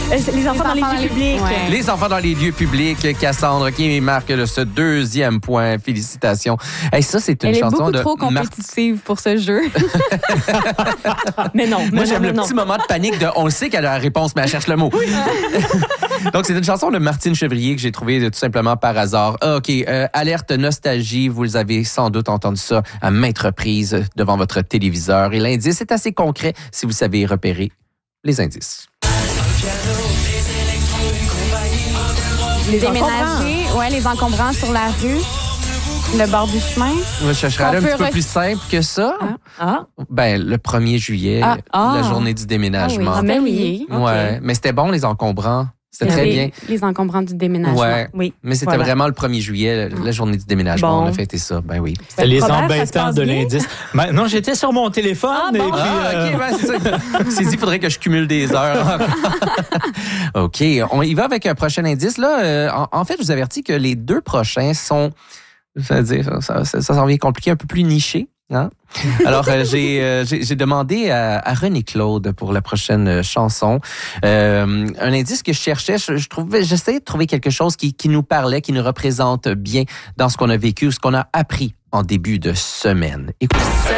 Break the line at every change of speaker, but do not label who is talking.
Les enfants dans les lieux publics.
Ouais. Les enfants dans les lieux publics, Cassandre qui marque ce 2e point. Félicitations. Hey, ça, c'est une
Elle
chanson
est beaucoup
de
trop compétitive pour ce jeu.
Mais non.
Moi, j'aime le petit moment de panique de on le sait qu'elle a la réponse, mais elle cherche le mot. Donc, c'est une chanson de Martine Chevrier que j'ai trouvée tout simplement par hasard. OK, alerte nostalgie. Vous avez sans doute entendu ça à maintes reprises devant votre téléviseur. Et l'indice est assez concret si vous savez repérer les indices.
Les déménagers, les encombrants sur la rue, le bord du chemin.
Je chercherais un petit peu plus simple que ça. Ben, le 1er juillet, la journée du déménagement.
Ah oui,
Ouais, mais c'était bon, les encombrants. C'était très bien.
Les encombrants du déménagement.
Ouais.
Oui.
Mais c'était vraiment le 1er juillet, la journée du déménagement. On a fêté ça. Ben oui.
C'était les
Robert,
embêtants de l'indice. Ben, non, j'étais sur mon téléphone. Et puis,
OK, c'est ça. C'est dit, il faudrait que je cumule des heures. OK, on y va avec un prochain indice. Là, en fait, je vous avertis que les 2 prochains sont, ça s'en vient compliqué, un peu plus niché. Hein? Alors, j'ai demandé à René Claude pour la prochaine chanson un indice que je cherchais. J'essayais de trouver quelque chose qui nous parlait, qui nous représente bien dans ce qu'on a vécu ou ce qu'on a appris en début de semaine. Écoutez.